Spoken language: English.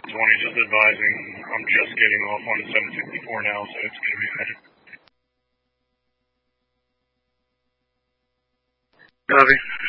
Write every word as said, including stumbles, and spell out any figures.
twenty, just advising I'm just getting off on the seven sixty-four now, so it's going to be ahead. Copy.